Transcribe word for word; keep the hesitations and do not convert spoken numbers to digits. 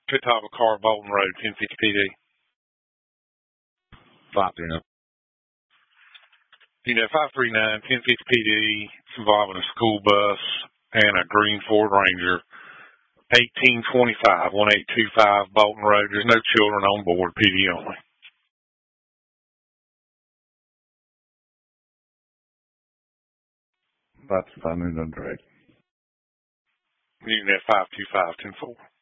Pit top of car, Bolton Road, ten fifty P D. five three nine. You know, five three nine, ten fifty P D, it's involving a school bus and a green Ford Ranger. eighteen twenty-five, one eight two five Bolton Road. There's no children on board, P D only. five two five, Moon Drag. You can have five two five, ten four.